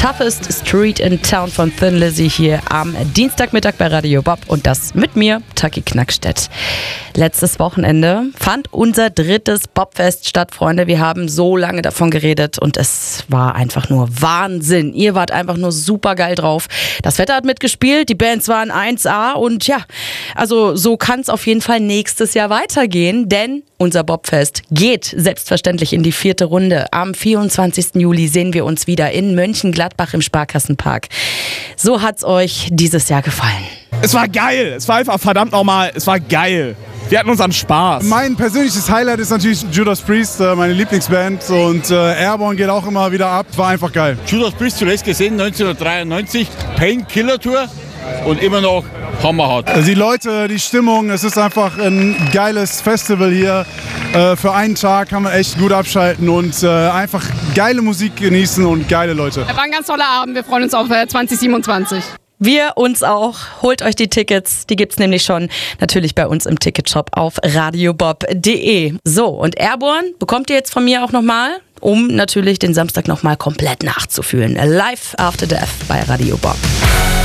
Toughest Street in Town von Thin Lizzy hier am Dienstagmittag bei Radio Bob und das mit mir, Taki Knackstedt. Letztes Wochenende fand unser 3. Bobfest statt, Freunde. Wir haben so lange davon geredet und es war einfach nur Wahnsinn. Ihr wart einfach nur super geil drauf. Das Wetter hat mitgespielt, die Bands waren 1A und ja, also so kann es auf jeden Fall nächstes Jahr weitergehen, denn unser Bobfest geht selbstverständlich in die 4. Runde. Am 24. Juli sehen wir uns wieder in Mönchengladbach im Sparkassenpark. So hat's euch dieses Jahr gefallen? Es war geil. Es war einfach verdammt normal. Es war geil. Wir hatten unseren Spaß. Mein persönliches Highlight ist natürlich Judas Priest, meine Lieblingsband. Und Airborne geht auch immer wieder ab. War einfach geil. Judas Priest zuletzt gesehen, 1993. Painkiller Tour. Und immer noch hammerhart. Also die Leute, die Stimmung, es ist einfach ein geiles Festival hier. Für einen Tag kann man echt gut abschalten und einfach geile Musik genießen und geile Leute. War ein ganz toller Abend. Wir freuen uns auf 2027. Wir uns auch. Holt euch die Tickets. Die gibt's nämlich schon natürlich bei uns im Ticketshop auf radiobob.de. So, und Airborne bekommt ihr jetzt von mir auch nochmal, um natürlich den Samstag nochmal komplett nachzufühlen. Live After Death bei Radio Bob.